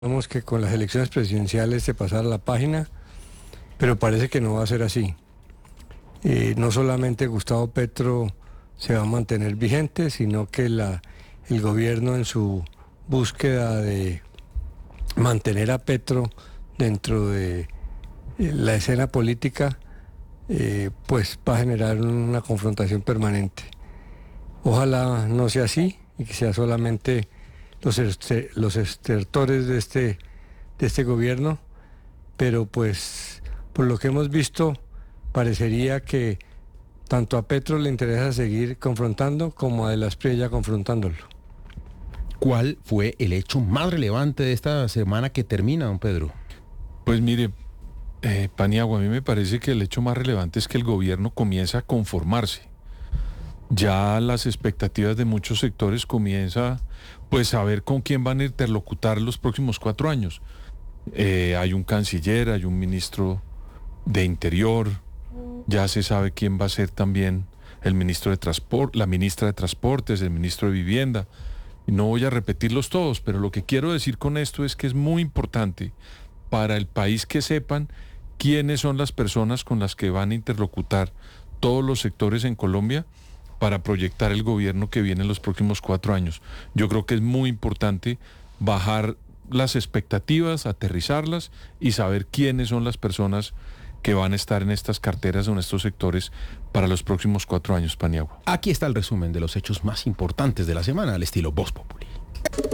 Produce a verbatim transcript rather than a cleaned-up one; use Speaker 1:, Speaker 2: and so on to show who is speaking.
Speaker 1: Esperamos que con las elecciones presidenciales se pasara la página, pero parece que no va a ser así. Eh, no solamente Gustavo Petro se va a mantener vigente, sino que la, el gobierno en su búsqueda de mantener a Petro dentro de eh, la escena política, eh, pues va a generar una confrontación permanente. Ojalá no sea así y que sea solamente los, este, los estertores de este, de este gobierno, pero pues por lo que hemos visto parecería que tanto a Petro le interesa seguir confrontando como a De las Priella confrontándolo.
Speaker 2: ¿Cuál fue el hecho más relevante de esta semana que termina, don Pedro?
Speaker 3: Pues mire, eh, Paniagua, a mí me parece que el hecho más relevante es que el gobierno comienza a conformarse. Ya las expectativas de muchos sectores comienza pues a ver con quién van a interlocutar los próximos cuatro años. Eh, hay un canciller, hay un ministro de Interior, ya se sabe quién va a ser también el ministro de Transporte, la ministra de Transportes, el ministro de Vivienda. No voy a repetirlos todos, pero lo que quiero decir con esto es que es muy importante para el país que sepan quiénes son las personas con las que van a interlocutar todos los sectores en Colombia para proyectar el gobierno que viene en los próximos cuatro años. Yo creo que es muy importante bajar las expectativas, aterrizarlas y saber quiénes son las personas que van a estar en estas carteras o en estos sectores para los próximos cuatro años, Paniagua.
Speaker 2: Aquí está el resumen de los hechos más importantes de la semana al estilo Voz Populi.